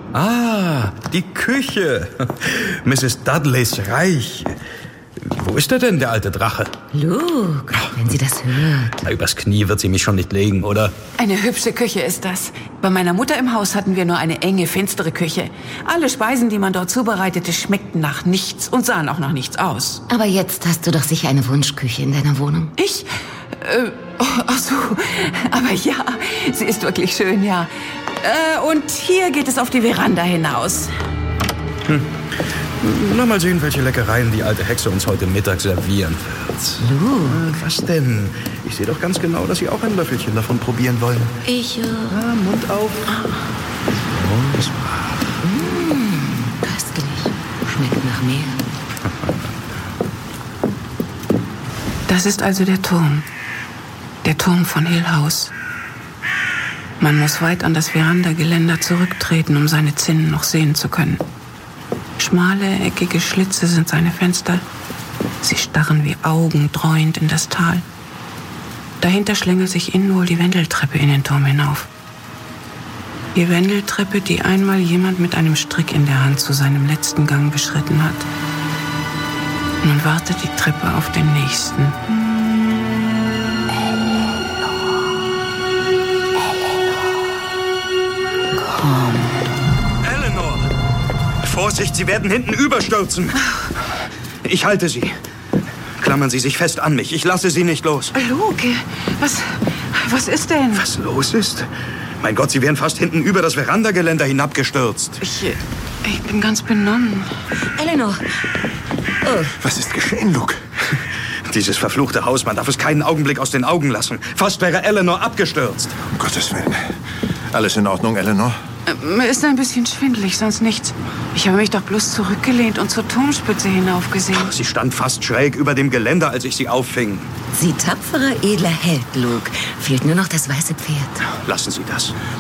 Ah, die Küche. Mrs. Dudleys Reich. Wo ist er denn, der alte Drache? Luke, wenn sie das hört. Übers Knie wird sie mich schon nicht legen, oder? Eine hübsche Küche ist das. Bei meiner Mutter im Haus hatten wir nur eine enge, finstere Küche. Alle Speisen, die man dort zubereitete, schmeckten nach nichts und sahen auch nach nichts aus. Aber jetzt hast du doch sicher eine Wunschküche in deiner Wohnung. Ich? Ach so. Aber ja, sie ist wirklich schön, ja. Und hier geht es auf die Veranda hinaus. Na, mal sehen, welche Leckereien die alte Hexe uns heute Mittag servieren wird. Luke. Was denn? Ich sehe doch ganz genau, dass Sie auch ein Löffelchen davon probieren wollen. Ich, Mund auf. So, das war. köstlich. Schmeckt nach Meer. Das ist also der Turm. Der Turm von Hill House. Man muss weit an das Verandageländer zurücktreten, um seine Zinnen noch sehen zu können. Schmale, eckige Schlitze sind seine Fenster. Sie starren wie Augen dreuend in das Tal. Dahinter schlängelt sich innen wohl die Wendeltreppe in den Turm hinauf. Die Wendeltreppe, die einmal jemand mit einem Strick in der Hand zu seinem letzten Gang beschritten hat. Nun wartet die Treppe auf den nächsten. Eleanor! Vorsicht, Sie werden hinten überstürzen. Ich halte Sie. Klammern Sie sich fest an mich. Ich lasse Sie nicht los. Luke, was ist denn? Was los ist? Mein Gott, Sie wären fast hinten über das Verandageländer hinabgestürzt. Ich bin ganz benommen. Eleanor. Was ist geschehen, Luke? Dieses verfluchte Haus, man darf es keinen Augenblick aus den Augen lassen. Fast wäre Eleanor abgestürzt. Um Gottes Willen. Alles in Ordnung, Eleanor? Mir ist ein bisschen schwindelig, sonst nichts. Ich habe mich doch bloß zurückgelehnt und zur Turmspitze hinaufgesehen. Sie stand fast schräg über dem Geländer, als ich sie auffing. Sie tapferer, edler Held, Luke. Fehlt nur noch das weiße Pferd. Lassen Sie das.